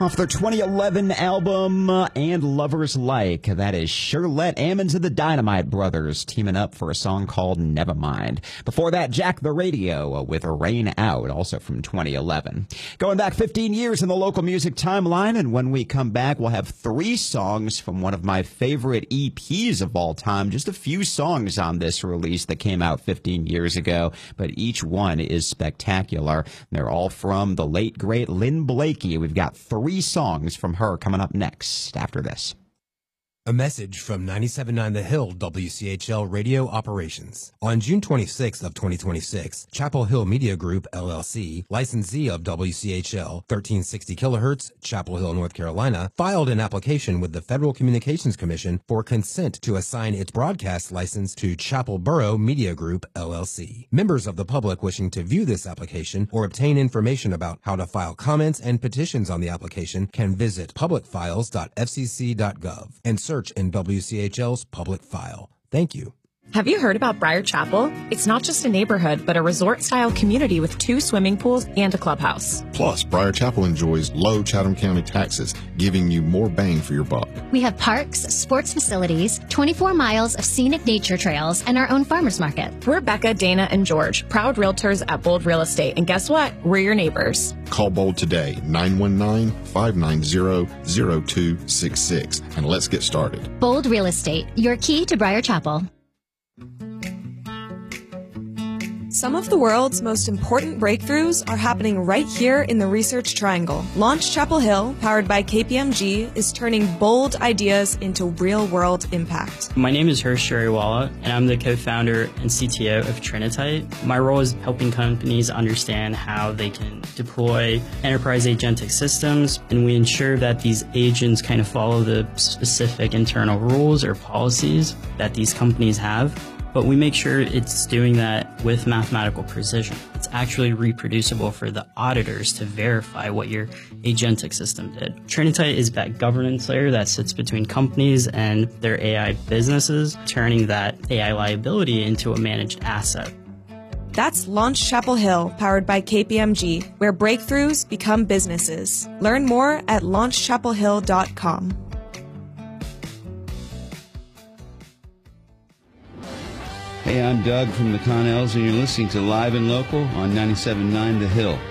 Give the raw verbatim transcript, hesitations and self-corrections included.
Off their twenty eleven album, uh, And Lovers Like, that is Shirlette Ammons and the Dynamite Brothers teaming up for a song called Nevermind. Before that, Jack the Radio uh, with Rain Out, also from twenty eleven. Going back fifteen years in the local music timeline, and when we come back, we'll have three songs from one of my favorite E Ps of all time. Just a few songs on this release that came out fifteen years ago, but each one is spectacular. They're all from the late, great Lynn Blakey. We've got three songs from her coming up next after this. A message from ninety-seven point nine The Hill W C H L Radio Operations. On June twenty-sixth of twenty twenty-six, Chapel Hill Media Group, L L C, licensee of W C H L thirteen sixty kilohertz, Chapel Hill, North Carolina, filed an application with the Federal Communications Commission for consent to assign its broadcast license to Chapel Borough Media Group, L L C. Members of the public wishing to view this application or obtain information about how to file comments and petitions on the application can visit public files dot f c c dot gov and search in W C H L's public file. Thank you. Have you heard about Briar Chapel? It's not just a neighborhood, but a resort-style community with two swimming pools and a clubhouse. Plus, Briar Chapel enjoys low Chatham County taxes, giving you more bang for your buck. We have parks, sports facilities, twenty-four miles of scenic nature trails, and our own farmers market. We're Becca, Dana, and George, proud realtors at Bold Real Estate. And guess what? We're your neighbors. Call Bold today, nine one nine, five nine zero, zero two six six, and let's get started. Bold Real Estate, your key to Briar Chapel. Some of the world's most important breakthroughs are happening right here in the Research Triangle. Launch Chapel Hill, powered by K P M G, is turning bold ideas into real-world impact. My name is Hirsch Jariwala, and I'm the co-founder and C T O of Trinitite. My role is helping companies understand how they can deploy enterprise agentic systems, and we ensure that these agents kind of follow the specific internal rules or policies that these companies have. But we make sure it's doing that with mathematical precision. It's actually reproducible for the auditors to verify what your agentic system did. Trinitite is that governance layer that sits between companies and their A I businesses, turning that A I liability into a managed asset. That's Launch Chapel Hill, powered by K P M G, where breakthroughs become businesses. Learn more at launch chapel hill dot com. Hey, I'm Doug from the Connells, and you're listening to Live and Local on ninety-seven point nine The Hill.